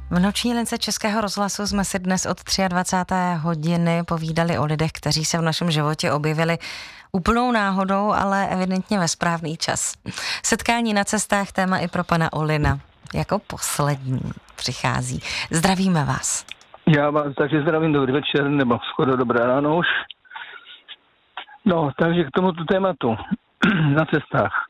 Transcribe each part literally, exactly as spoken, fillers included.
V noční lince Českého rozhlasu jsme si dnes od dvacáté třetí hodiny povídali o lidech, kteří se v našem životě objevili úplnou náhodou, ale evidentně ve správný čas. Setkání na cestách, téma i pro pana Olina. Jako poslední přichází. Zdravíme vás. Já vás takže zdravím, dobrý večer, nebo skoro dobré ráno už. No, takže k tomuto tématu na cestách.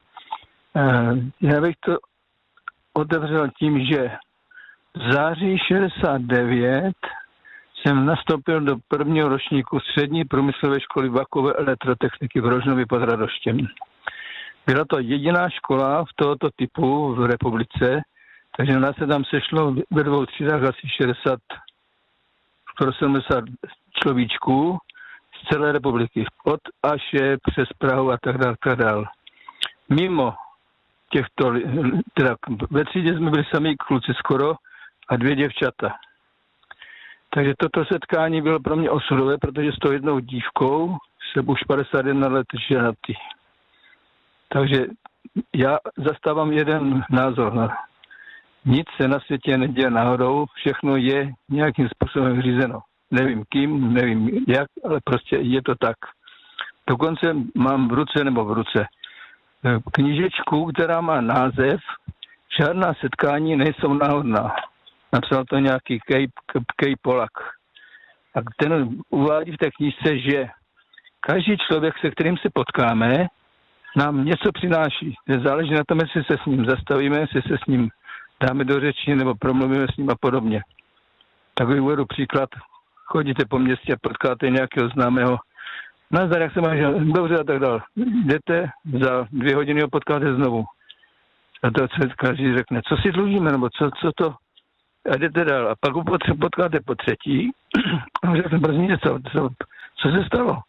Já bych to otevřel tím, že v září šedesát devět jsem nastoupil do prvního ročníku střední průmyslové školy vakové elektrotechniky v Rožnově pod Radoštěm. Byla to jediná škola v tohoto typu v republice, takže nás se tam sešlo ve dvou třídách asi šedesát, skoro sedmdesát človíčků z celé republiky. Od Aše přes Prahu a tak dále, tak dále. Mimo těchto, teda ve třídě jsme byli sami kluci skoro a dvě děvčata. Takže toto setkání bylo pro mě osudové, protože s tou jednou dívkou jsem už padesát jedna let ženatý. Takže já zastávám jeden názor. Nic se na světě neděje náhodou, všechno je nějakým způsobem řízeno. Nevím kým, nevím jak, ale prostě je to tak. Dokonce mám v ruce nebo v ruce knížečku, která má název Žádná setkání nejsou náhodná. Napsal to nějaký Kej, Kej Polak. A ten uvádí v té knížce, že každý člověk, se kterým se potkáme, nám něco přináší. Záleží na tom, jestli se s ním zastavíme, jestli se s ním dáme do řeči nebo promluvíme s ním a podobně. Takový uvedu příklad. Chodíte po městě a potkáte nějakého známého. Nazdar, jak se máš, dobře a tak dále. Jdete, za dvě hodiny ho potkáte znovu. A to každý řekne, co si dlužíme, nebo co, co to... A jdete dál. A pak ho potkáte po třetí. A řekne, prosím něco, co, co se stalo?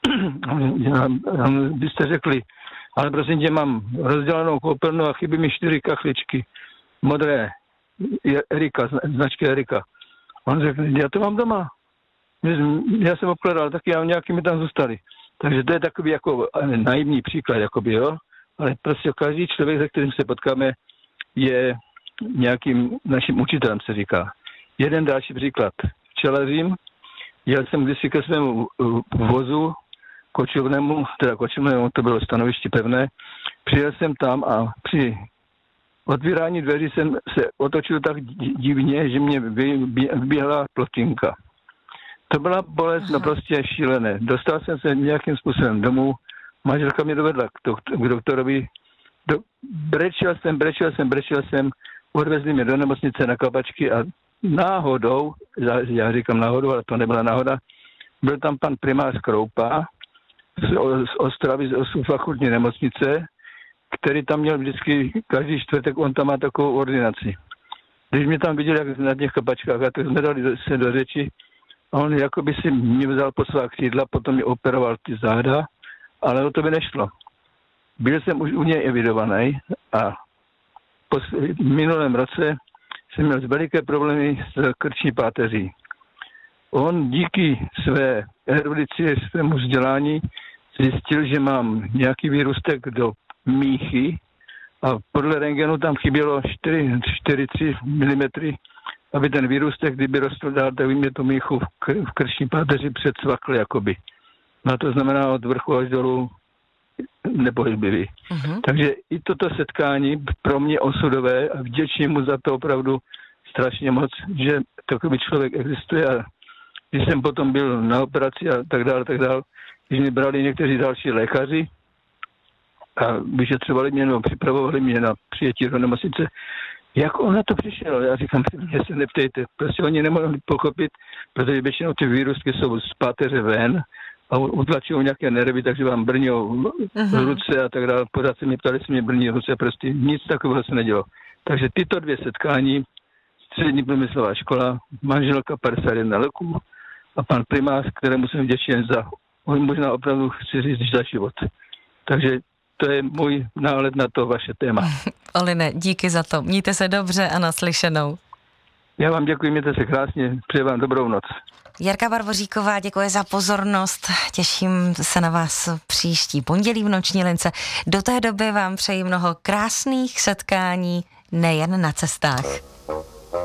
A byste řekli, ale prosím tě, mám rozdělenou koupelnu a chybí mi čtyři kachličky. Modré. Erika, značky Erika. On řekne, já to mám doma. Já jsem obkladal, taky a nějaký mi tam zůstali. Takže to je takový jako naivní příklad, jakoby, jo. Ale prostě každý člověk, se kterým se potkáme, je nějakým naším učitelem, se říká. Jeden další příklad. Včelařím, jel jsem kdysi ke svému vozu kočovnému, teda kočovnému, to bylo stanoviště pevné, přijel jsem tam a při otvírání dveří jsem se otočil tak divně, že mě vyběhla plotinka. To byla bolest, no prostě šílené. Dostal jsem se nějakým způsobem domů, manželka mě dovedla k, do, k doktorovi, do, brečel jsem, brečel jsem, brečel jsem, odvezli mě do nemocnice na kapačky a náhodou, já, já říkám náhodou, ale to nebyla náhoda, byl tam pan primář Kroupa z, z Ostravy, z fakultní nemocnice, který tam měl vždycky, každý čtvrtek, on tam má takovou ordinaci. Když mě tam viděl, jak na těch kapačkách, a tak jsme dali se do řeči, a on jakoby si mě vzal po svá křídla, potom mě operoval ty záda, ale o to by nešlo. Byl jsem už u něj evidovaný a po minulém roce jsem měl veliké problémy s krční páteří. On díky své erudici, svému vzdělání zjistil, že mám nějaký výrůstek do míchy a podle rentgenu tam chybělo čtyři až tři milimetry, aby ten výrůstek, kdyby rostl dál, tak by mě tu míchu v, kr- v krční páteři předsvakl jakoby. No to znamená od vrchu až dolů nepohybivý. Uh-huh. Takže i toto setkání pro mě osudové a vděčím mu za to opravdu strašně moc, že takový člověk existuje a když jsem potom byl na operaci a tak dále, tak dále, když mě brali někteří další lékaři a vyšetřovali mě nebo připravovali mě na přijetí do nemocnice, jak on na to přišel? Já říkám, mě se neptejte. Prostě oni nemohli pochopit, protože většinou ty výrůstky jsou z páteře ven a utlačují nějaké nervy, takže vám brňou uh-huh. ruce a tak dále. Pořád se mě ptali, se mě brní ruce, prostě nic takového se nedělo. Takže tyto dvě setkání, střední průmyslová škola, manželka padesát jedna roků a pan primář, kterému jsem vděčen za, on možná opravdu chci říct za život. Takže to je můj náhled na to vaše téma. Oline, díky za to. Mějte se dobře a naslyšenou. Já vám děkuji, mějte se krásně. Přeji vám dobrou noc. Jarka Barboříková, děkuji za pozornost. Těším se na vás příští pondělí v noční lince. Do té doby vám přeji mnoho krásných setkání, nejen na cestách.